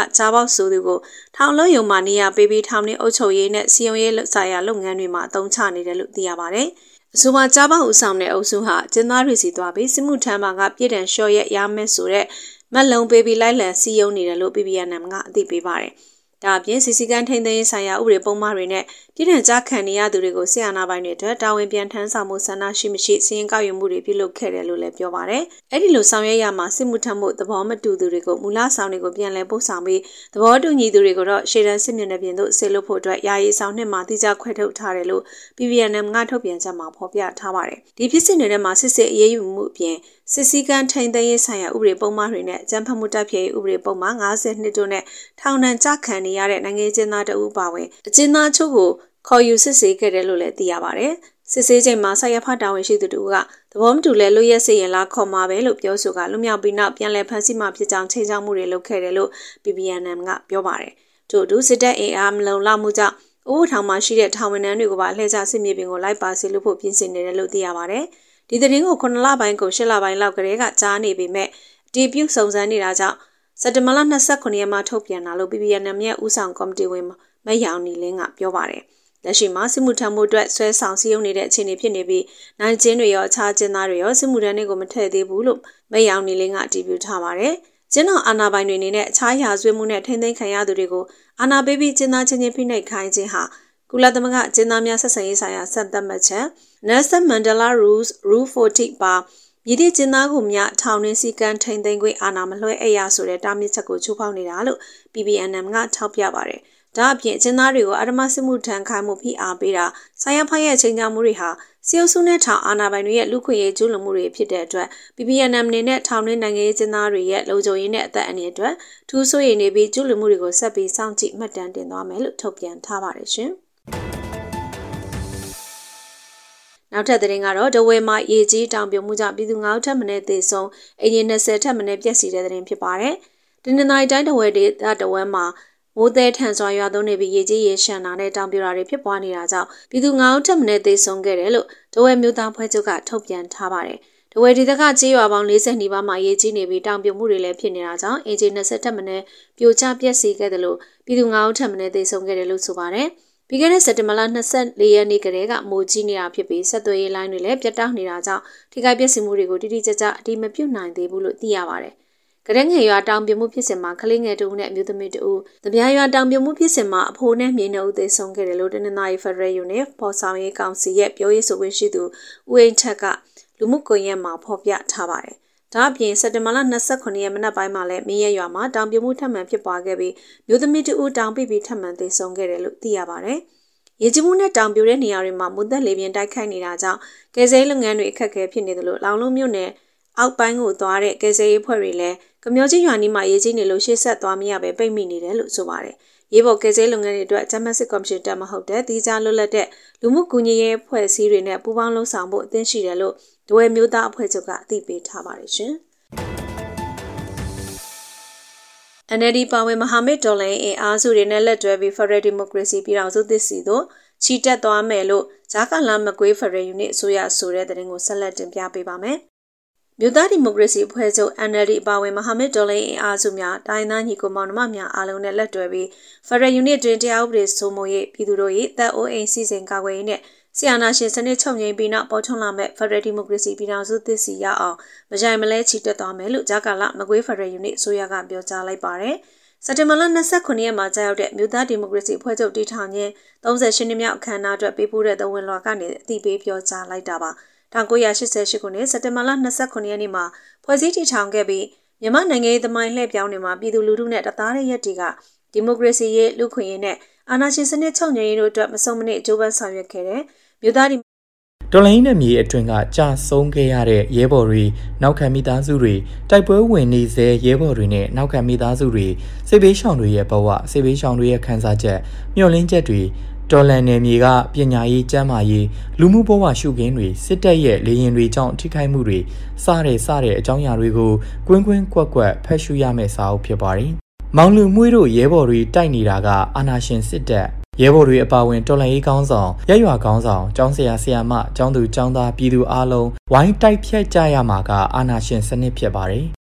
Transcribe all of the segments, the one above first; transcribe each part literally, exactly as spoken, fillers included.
ကြားပေါက်ဆိုသူကိုထောင်လုံးယုံမှနေရပေးပြီးထောင်တွင်အုပ်ချုပ်ရေးနဲ့စီယုံရေးဆိုင်ရာလုပ်ငန်းတွေမှာအသုံးချနေတယ်လို့သိရပါတယ်။အဆိုပါကြားပေါက်ဦးဆောင်တဲ့အုပ်စုဟာကျင်းသားတွေစီသွားပြီးစစ်မှုထမ်းမှာကပြည်တံလျှော့ရက်ရမယ်ဆိုတဲ့မက်လုံးပေးပြီးလိုက်လံစီယုံနေတယ်လို့ P B N M ကအသိပေးပါတယ်။ဒါအပြင်စီစီကန်းထိန်းသိမ်းရေးဆိုင်ရာဥပဒေပုံမှန်တွေနဲ့ပြည်ထံကြားခံနေရသူတွေကိုဆီယနာပိုင်းတွေအတွက်တာဝန်ပြန်ထမ်းဆောင်မှုဆန္ဒရှိမရှိစီရင်ကောက်ယူမှုတွေပြုလုပ်ခဲ့တယ်လို့လည်းပြောပါတယ်။အဲ့ဒီလိုဆောင်ရွက်ရမှာစစ်မှုထမ်းမှုသဘောမတူသူတွေကိုမူလဆောင်တွေကိုပြန်လည်ပို့ဆောင်ပြီးသဘောတူညီသူတွေကိုတော့ရှေ့တန်းစစ်မျက်နှာပြင်သို့ဆေးလွတ်ဖို့အတွက်ယာယီဆောင်နှစ်မှာတိကျခွဲထုတ်ထားတယ်လို့ P B N M ကထုတ်ပြန်ချက်မှာဖော်ပြထားပါတယ်။ဒီဖြစ်စဉ်တွေထဲမှာစစ်စစ်အရေးယူမှုအပြင်စစ်စည်းကမ်းထိန်းသိမ်းရေးဆိုင်ရာဥပဒေပုံမှန်တွေနဲ့အကြမ်းဖက်မှုတိုက်ဖျက်ရေးဥပဒေပုံမှန်၅၀နှစ်တို့နဲ့ထောင်ဒဏ်ကျခံနေရတဲ့နိုင်ငံကျင်းသားတအုပ်ပါဝင်အကျဉ်းသားချုပ်ကိုခေါ်ယူစစ်ဆေးခဲ့တယ်လို့လည်းသိရပါတယ်။စစ်ဆေးချိန်မှာဆရာဖတာဝန်ရှိသူတို့ကသဘောမတူလဲလွတ်ရက်စေရင်လားခေါ်မှာပဲလို့ပြောဆိုကလွတ်မြောက်ပြီးနောက်ပြန်လည်ဖမ်းဆီးမှဖြစ်ကြောင်းချိန်ချောက်မှုတွေလုပ်ခဲ့တယ်လို့ P B N M ကပြောပါတယ်။ထို့အတူစစ်တပ်အင်အားမလုံလောက်မှုကြောင့်အိုးထောင်မှာရှိတဲ့ထောင်ဝန်ထမ်းတွေကိုပါလှည့်ကျစစ်မြေပြင်ကိုလိုက်ပါစေလို့ဖို့ပြင်ဆင်နေတယ်လို့သိရပါတယ်။ဒီသတင်းကိုခုနှစ်လပိုင်းကိုရှစ်လပိုင်းလောက်ကတည်းကကြားနေပေမဲ့အတည်ပြုစုံစမ်းနေတာကြောင့်စက်တင်ဘာလ၂၉ရက်မှာထုတ်ပြန်လာလို့ P B N M ရဲ့ဦးဆောင်ကော်မတီဝင်မယောင်နီလင်းကပြောပါတယ်။လက်ရှိမှာစစ်မှုထမ်းမှုအတွက်ဆွဲဆောင်စည်းရုံးနေတဲ့အခြေအနေဖြစ်နေပြီးနိုင်ကျင်းတွေရောအခြားကျင်းသားတွေရောစစ်မှုထမ်းတွေကိုမထည့်သေးဘူးလို့မယောင်နီလင်းကအတည်ပြုထားပါတယ်။ကျင်းတော်အာဏာပိုင်တွေအနေနဲ့အခြားရာဇဝတ်မှုနဲ့ထိန်းသိမ်းခံရသူတွေကိုအာဏာပေးပြီးကျင်းသားချင်းချင်းဖိနှိပ်ခိုင်းခြင်းဟာကုလသမဂ္ဂကျင်းသားများဆက်ဆံရေးဆိုင်ရာစံသတ်မှတ်ချက် Nelson Mandela Rules Rule forty ပါမြည်သည့်ကျင်းသားကိုမြထောင်တွင်းစည်းကမ်းထိန်းသိမ်းခွင့်အာဏာမလွှဲအပ်ရဆိုတဲ့တားမြစ်ချက်ကိုချိုးဖောက်နေတာလို့ P B N M ကထောက်ပြပါတယ်။ဒါအပြင်ကျင်းသားတွေကိုအဓမ္မစစ်မှုထမ်းခိုင်းမှုဖိအားပေးတာဆိုင်ရဖိုင်ရဲ့ချိန်ချောက်မှုတွေဟာစီအုပ်စုနဲ့ထောင်အာဏာပိုင်တွေရဲ့လူခွင့်ရေးကျူးလွန်မှုတွေဖြစ်တဲ့အတွက် P B N M အနေနဲ့ထောင်တွင်းနိုင်ငံရေးကျင်းသားတွေရဲ့လုံခြုံရေးနဲ့အသက်အန္တရာယ်အတွက်ထူးဆိုးရည်နေပြီးကျူးလွန်မှုတွေကိုဆက်ပြီးစောင့်ကြည့်မှတ်တမ်းတင်သွားမယ်လို့ထုတ်ပြန်ထားပါတယ်ရှင်။နောက်ထပ်သတင်းကတော့ဒဝဲမှာရေကြီးတောင်ပြိုမှုကြောင့်ပြည်သူ၅ဦးထပ်မံသေဆုံးအရင်၂၀ထပ်မံပျက်စီးတဲ့သတင်းဖြစ်ပါတယ်။တနင်္သာရီတိုင်းဒဝဲဒေသဒဝဲမှာမိုးသည်ထန်စွာရွာသွန်းနေပြီးရေကြီးရေရှမ်းတာနဲ့တောင်ပြိုတာတွေဖြစ်ပွားနေတာကြောင့်ပြည်သူ၅ဦးထပ်မံသေဆုံးခဲ့တယ်လို့ဒဝဲမြို့သားဖွဲ့ချုပ်ကထုတ်ပြန်ထားပါတယ်။ဒဝဲဒေသကကြေးရွာပေါင်း၄၀နီးပါးမှာရေကြီးနေပြီးတောင်ပြိုမှုတွေလည်းဖြစ်နေတာကြောင့်အင်ဂျီ၂၀ထပ်မံပြိုကျပျက်စီးခဲ့တယ်လို့ပြည်သူ၅ဦးထပ်မံသေဆုံးခဲ့တယ်လို့ဆိုပါတယ်။ပြီးခဲ့တဲ့စက်တင်ဘာလ၂၄ရက်နေ့ကတည်းကမိုးကြီးနေတာဖြစ်ပြီးဆက်သွယ်ရေးလိုင်းတွေလည်းပြတ်တောက်နေတာကြောင့်ထိခိုက်ပျက်စီးမှုတွေကိုတိတိကျကျအတိမပြုတ်နိုင်သေးဘူးလို့သိရပါတယ်။ကရက်ငယ်ရွာတောင်ပြိုမှုဖြစ်စဉ်မှာကလေးငယ်တဦးနဲ့အမျိုးသမီးတဦးတပြားရွာတောင်ပြိုမှုဖြစ်စဉ်မှာအဖိုးနဲ့မြေနှုတ်သေဆုံးခဲ့တယ်လို့တနင်္သာရီ Federal Unit ပေါ်ဆောင်ရေးကောင်စီရဲ့ပြောရေးဆိုခွင့်ရှိသူဦးအိမ်ထက်ကလူမှုကွန်ရက်မှာဖော်ပြထားပါတယ်။ဒါအပြင်စက်တင်ဘာလ၂၉ရက်မနက်ပိုင်းမှာလည်းမင်းရဲရွာမှာတောင်ပြိုမှုထပ်မံဖြစ်ပွားခဲ့ပြီးမျိုးသမီးတဦးတောင်ပိပြီးထပ်မံသေဆုံးခဲ့တယ်လို့သိရပါတယ်။ရေကြီးမှုနဲ့တောင်ပြိုတဲ့နေရာတွေမှာမုန်သက်လေပြင်းတိုက်ခိုက်နေတာကြောင့်ကယ်ဆယ်ရေးလုပ်ငန်းတွေအခက်အခဲဖြစ်နေတယ်လို့လောင်လုံးမြို့နယ်အောက်ပိုင်းကိုသွားတဲ့ကယ်ဆယ်ရေးဖွဲ့တွေလည်းကမျောကြီးရွာနီးမှာရေကြီးနေလို့ရှေ့ဆက်သွားမရပဲပိတ်မိနေတယ်လို့ဆိုပါတယ်။ရေပေါ်ကယ်ဆယ်ရေးလုပ်ငန်းတွေအတွက်ဂျမတ်စစ်ကော်မရှင်တက်မဟုတ်တဲ့တီးခြားလွတ်လပ်တဲ့လူမှုကူညီရေးအဖွဲ့အစည်းတွေနဲ့ပူးပေါင်းလှုပ်ဆောင်ဖို့အသင့်ရှိတယ်လို့ဒဝဲမျိုးသားအဖွဲ့ချုပ်ကအသိပေးထားပါတယ်ရှင်။ N L D ပါဝင်မဟာမိတ်တော်လှန်ရေးအင်အားစုတွေနဲ့လက်တွဲပြီး Federal Democracy ပြည်ထောင်စုသစ်စီတို့ချီတက်သွားမယ်လို့ဂျာကာလာမကွေး Federal Unit အစိုးရဆိုတဲ့သတင်းကိုဆက်လက်တင်ပြပေးပါမယ်။မြို့သားဒီမိုကရေစီအဖွဲ့ချုပ် N L D ပါဝင်မဟာမိတ်တော်လှန်ရေးအင်အားစုများတိုင်းသားညီကိုမောင်နှမများအားလုံးနဲ့လက်တွဲပြီး Federal Unit တွင်တရားဥပဒေစိုးမိုးရေးပြည်သူတို့၏တပ်အိုးအိမ်စီစဉ်ကာကွယ်ရေးနဲ့ဆီယနာရှင်စနစ်ချုပ်ငြိမ်းပြီးနောက်ပေါ်ထွန်းလာမဲ့ Federal Democracy ပြည်ထောင်စုသစ်စီရအောင်မကြိုင်မလဲချီတက်သွားမယ်လို့ဂျာကာလာမကွေး Federal Unit အစိုးရကပြောကြားလိုက်ပါတယ်။စက်တင်ဘာလ၂၉ရက်မှာကြာရောက်တဲ့မြို့သားဒီမိုကရေစီအဖွဲ့ချုပ်တည်ထောင်ခြင်း၃၈နှစ်မြောက်အခမ်းအနားအတွက်ပေးပို့တဲ့သဝင်လွှာကနေအသိပေးပြောကြားလိုက်တာပါ။၁၉၈၈ခုနှစ်စက်တင်ဘာလ၂၉ရက်နေ့မှာဖွဲ့စည်းတည်ထောင်ခဲ့ပြီးမြန်မာနိုင်ငံရေးသမိုင်းလှည့်ပြောင်းနေမှာပြည်သူလူထုနဲ့တသားတဲ့ရက်တွေကဒီမိုကရေစီရေးလူခွင့်ရေးနဲ့အာဏာရှင်စနစ်ချုပ်ငြိမ်းရေးတို့အတွက်မဆုံးမနစ်ကြိုးပမ်းဆောင်ရွက်ခဲ့တဲ့မြို့သားဒီတော်လိုင်းနဲ့မြေအတွင်းကကြာဆုံးခဲ့ရတဲ့ရဲဘော်တွေနောက်ခံမိသားစုတွေတိုက်ပွဲဝင်နေစေရဲဘော်တွေနဲ့နောက်ခံမိသားစုတွေစစ်ဘေးရှောင်တွေရဲ့ဘဝစစ်ဘေးရှောင်တွေရဲ့ခံစားချက်မျှော်လင့်ချက်တွေတော်လန်နယ်မြေကပညာရေးကျန်းမာရေးလူမှုဘဝရှုခင်းတွေစစ်တပ်ရဲ့လေရင်တွေကြောင့်ထိခိုက်မှုတွေစတဲ့စတဲ့အကြောင်းအရာတွေကိုကွင်းကွင်းကွက်ကွက်ဖတ်ရှုရမယ့်စာအုပ်ဖြစ်ပါတယ်။မောင်လူမွေးတို့ရဲဘော်တွေတိုက်နေတာကအာဏာရှင်စစ်တပ်ရဲဘော်တွေအပါအဝင်တော်လှန်ရေးကောင်းဆောင်ရက်ရွာကောင်းဆောင်ကျောင်းဆရာဆရာမကျောင်းသူကျောင်းသားပြည်သူအားလုံးဝိုင်းတိုက်ဖြတ်ကြရမှာကအာဏာရှင်စနစ်ဖြစ်ပါတယ်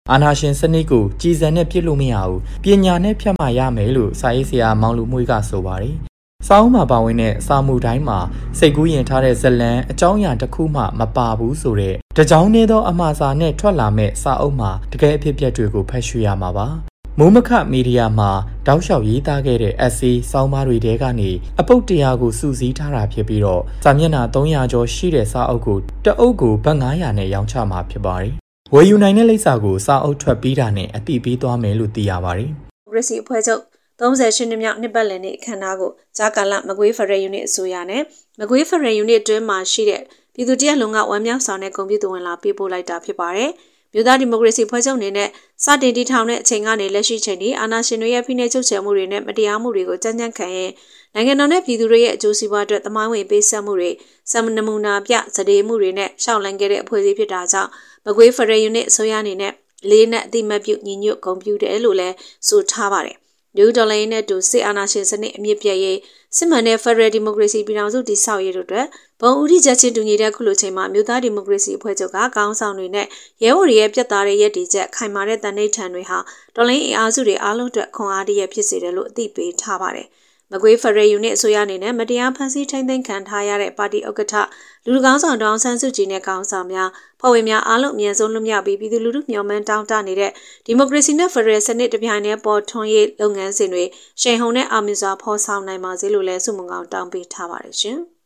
အာဏာရှင်စနစ်ကိုကြည်စံနဲ့ပြစ်လို့မရဘူးပညာနဲ့ဖြတ်မှရမယ်လို့စာရေးဆရာမောင်လူမွေးကဆိုပါတယ်စာအုပ်မှာပါဝင်တဲ့စာမှုတိုင်းမှာစိတ်ကူးယဉ်ထားတဲ့ဇလံအကြောင်းအရာတစ်ခုမှမပါဘူးဆိုတဲ့တကြောင်နေသောအမှားစာနဲ့ထွက်လာမဲ့စာအုပ်မှာတကယ်အဖြစ်အပျက်တွေကိုဖတ်ရှုရမှာပါမိုးမခမီဒီယာမှာတောက်လျှောက်ရေးသားခဲ့တဲ့ essay စောင်းပါးတွေတဲကနေအပုတ်တရာကိုစုစည်းထားတာဖြစ်ပြီးတော့စာမျက်နှာသုံးရာကျော်ရှိတဲ့စာအုပ်ကိုတအုပ်ကိုဘတ်ငါးရာနဲ့ရောင်းချမှာဖြစ်ပါတယ်။ဝယ်ယူနိုင်တဲ့လိပ်စာကိုစာအုပ်ထွက်ပြီးတာနဲ့အတိပေးသွားမယ်လို့သိရပါတယ်။ဒီမိုကရေစီအဖွဲ့ချုပ်သုံးဆယ်ရှစ်နှစ်မြောက်နှစ်ပတ်လည်နေ့အခမ်းအနားကိုဂျာကာလမကွေးဖရယ်ယူနစ်အစိုးရနဲ့မကွေးဖရယ်ယူနစ်အတွင်းမှာရှိတဲ့ပြည်သူ့တရားလုံကဝမ်းမြောက်ဆောင်တဲ့ဂုဏ်ပြုသူဝင်လာပေးပို့လိုက်တာဖြစ်ပါတယ်။မြို့သားဒီမိုကရေစီဖွဲ့ချုပ်အနေနဲ့စတင်တည်ထောင်တဲ့အချိန်ကနေလက်ရှိချိန်ထိအာဏာရှင်တွေရဲ့ဖိနှိပ်ချုပ်ချယ်မှုတွေနဲ့မတရားမှုတွေကိုကြမ်းကြမ်းခံရင်နိုင်ငံတော်နဲ့ပြည်သူတွေရဲ့အကျိုးစီးပွားအတွက်သမိုင်းဝင်ပေးဆက်မှုတွေစံနမူနာပြစတေးမှုတွေနဲ့ရှောက်လန်းခဲ့တဲ့အဖွဲ့အစည်းဖြစ်တာကြောင့်မကွေးဖရယ်ယူနစ်အစိုးရအနေနဲ့လေးနဲ့အတိမတ်ပြုညီညွတ်ဂုဏ်ပြုတယ်လို့လည်းဆိုထားပါတယ်။new dollar နဲ့တူစစ်အာဏာရှင်စနစ်အမြင့်ပြည့်ရေးစစ်မှန်တဲ့ Federal Democracy ပြည်ထောင်စုတည်ဆောက်ရေးတို့အတွက်ဘုံဦးထိချက်ချင်းတူညီတဲ့ခုလိုချိန်မှာမြို့သားဒီမိုကရေစီအဖွဲ့ချုပ်ကကောင်းဆောင်တွေနဲ့ရဲဘော်တွေရဲ့ပြတ်သားတဲ့ရည်တည်ချက်ခိုင်မာတဲ့တန်ဋိဌာန်တွေဟာတော်လိုင်းအင်အားစုတွေအားလုံးအတွက်ခွန်အားတရဖြစ်စေတယ်လို့အသိပေးထားပါတယ်။မကွေးဖရယ်ယူနစ်အစိုးရအနေနဲ့မတရားဖန်ဆီးထိန်းသိမ်းခံထားရတဲ့ပါတီဥက္ကဋ္ဌလူလူကောင်းဆောင်တောင်ဆန်းစုကြည်နဲ့ကောင်းဆောင်များဖွဲ့ဝင်များအားလုံးအမြဲဆုံးလွတ်မြောက်ပြီးပြည်သူလူထုမျှော်မှန်းတောင်းတနေတဲ့ဒီမိုကရေစီနဲ့ဖရယ်စနစ်တပြိုင်တည်းပေါ်ထွန်းရေးလုပ်ငန်းစဉ်တွေရှိန်ဟုန်နဲ့အောင်မြင်စွာဖော်ဆောင်နိုင်ပါစေလို့လည်းဆုမွန်ကောင်းတောင်းပေးထားပါတယ်ရှင်။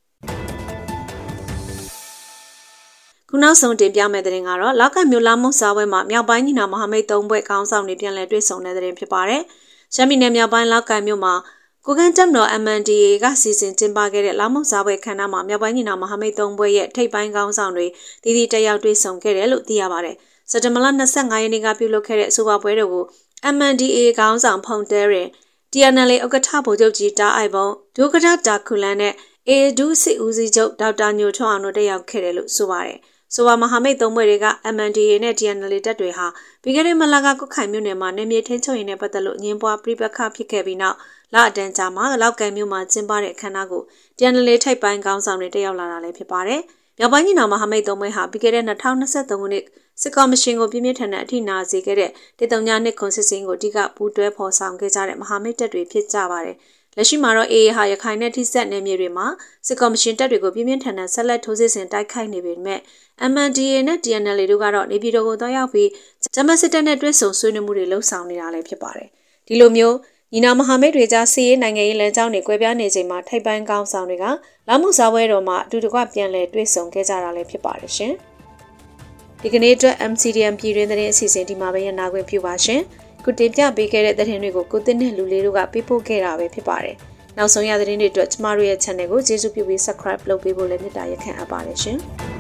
ခုနောက်ဆုံးတင်ပြမယ့်သတင်းကတော့လောက်ကမြို့လာမုတ်စားပွဲမှာမြောက်ပိုင်းညီနောင်မဟာမိတ်သုံးဘွဲ့ကောင်းဆောင်တွေပြန်လည်တွေ့ဆုံတဲ့သတင်းဖြစ်ပါတယ်။ရှမ်းပြည်နယ်မြောက်ပိုင်းလောက်ကမြို့မှာကိုကန်တက်မတော် M N D A ကစီစဉ်ကျင်းပခဲ့တဲ့လာမုတ်စားပွဲခမ်းနားမှာမြောက်ပိုင်းညီနောင်မဟာမိတ်သုံးဘွဲ့ရဲ့ထိပ်ပိုင်းကောင်းဆောင်တွေတည်တည်တက်ရောက်တွေ့ဆုံခဲ့တယ်လို့သိရပါတယ်။စက်တင်ဘာလ၂၅ရက်နေ့ကပြုလုပ်ခဲ့တဲ့အဆိုပါပွဲတော်ကို M N D A ကောင်းဆောင်ဖုန်တဲရင် T N L A ဥက္ကဋ္ဌဗိုလ်ချုပ်ကြီးတာအိုက်ဘုံဒုက္ကဋ္ဌတာခုလန်နဲ့ A ဒုစစ်ဦးစီးချုပ်ဒေါက်တာညိုထွန်းအောင်တို့တက်ရောက်ခဲ့တယ်လို့ဆိုပါတယ်။ဆိုပါမဟာမိတ်သုံးဘွဲ့တွေက M N D A နဲ့ T N L A တပ်တွေဟာပြီးခဲ့တဲ့မလကကုတ်ခိုင်မြို့နယ်မှာနေမြေထင်းချုပ်ရင်နဲ့ပတ်သက်လို့ညင်ပွားပြိပခဖြစ်ခဲ့ပြီးနောက်လအတန်းကြာမှာလောက်ကန်မြို့မှာကျင်းပတဲ့အခမ်းအနားကို T N L A ထိပ်ပိုင်းကောင်းဆောင်တွေတက်ရောက်လာတာလည်းဖြစ်ပါတယ်။မြောက်ပိုင်းညီနောင်မဟာမိတ်သုံးဘွဲ့ဟာပြီးခဲ့တဲ့၂၀၂၃ခုနှစ်စစ်ကော်မရှင်ကိုပြင်းပြထန်တဲ့အထိနာစေခဲ့တဲ့တေတုံညာနှစ်ခွန်စစ်စင်းကိုအဓိကပူးတွဲဖော်ဆောင်ခဲ့ကြတဲ့မဟာမိတ်တပ်တွေဖြစ်ကြပါတယ်။လက်ရှိမှာတော့ A A ဟာရခိုင်နဲ့ထိစပ်နယ်မြေတွေမှာစစ်ကော်မရှင်တပ်တွေကိုပြင်းပြထန်တဲ့ဆက်လက်ထိုးစစ်ဆင်တိုက်ခိုက်နေပေမဲ့ M N D A နဲ့ T N L A တို့ကတော့နေပြည်တော်ကိုသွားရောက်ပြီးဂျမစစ်တပ်နဲ့တွဲဆုံဆွေးနွေးမှုတွေလှုပ်ဆောင်နေတာလည်းဖြစ်ပါတယ်။ဒီလိုမျိုးညီနောင်မဟာမိတ်တွေကြားစီးရေးနိုင်ငံရေးလမ်းကြောင်းတွေကွဲပြားနေချိန်မှာထိပ်ပိုင်းကောင်းဆောင်တွေကလာမှုစားပွဲတော်မှာအတူတကွပြန်လည်တွေ့ဆုံခဲ့ကြတာလည်းဖြစ်ပါတယ်ရှင်။ဒီကနေ့အတွက် M C D M ပြည်တွင်းသတင်းအစီအစဉ်ဒီမှာပဲရနာခွင့်ပြုပါရှင်။ခုတင်ပြပေးခဲ့တဲ့သတင်းတွေကိုကိုတင်နဲ့လူလေးတို့ကပေးပို့ခဲ့တာပဲဖြစ်ပါတယ်။နောက်ဆုံးရသတင်းတွေအတွက်ကျမတို့ရဲ့ channel ကိုကျေးဇူးပြုပြီး subscribe လုပ်ပေးဖို့လည်းမေတ္တာရပ်ခံအပ်ပါတယ်ရှင်။